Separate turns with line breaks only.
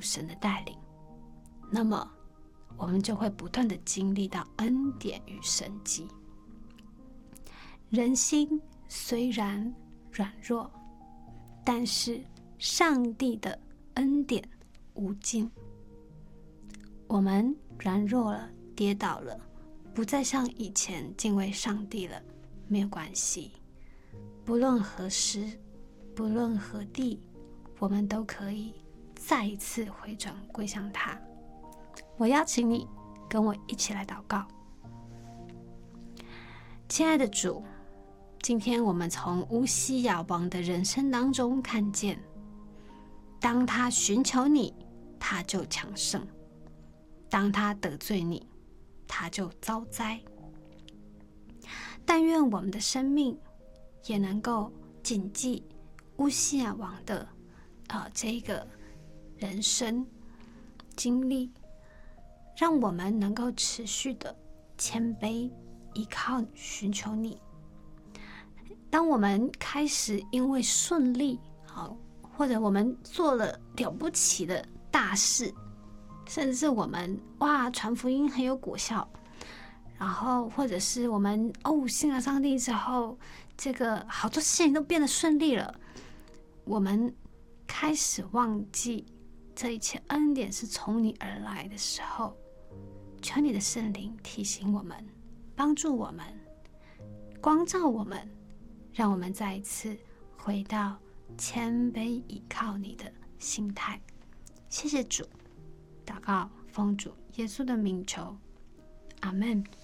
神的带领，那么我们就会不断的经历到恩典与神迹。人心虽然软弱，但是上帝的恩典无尽。我们软弱了，跌倒了，不再像以前敬畏上帝了，没有关系。不论何时，不论何地，我们都可以再一次回转归向他。我邀请你跟我一起来祷告。亲爱的主，今天我们从乌西雅王的人生当中看见，当他寻求你，他就强盛；当他得罪你，他就遭灾。但愿我们的生命也能够谨记乌西雅王的这个人生经历，让我们能够持续的谦卑依靠寻求你。当我们开始因为顺利或者我们做了了不起的大事，甚至是我们传福音很有果效，然后或者是我们信了上帝之后，这个好多事情都变得顺利了，我们开始忘记这一切恩典是从你而来的时候，求你的圣灵提醒我们，帮助我们，光照我们，让我们再一次回到谦卑依靠你的心态。谢谢主，祷告奉主耶稣的名求，阿们。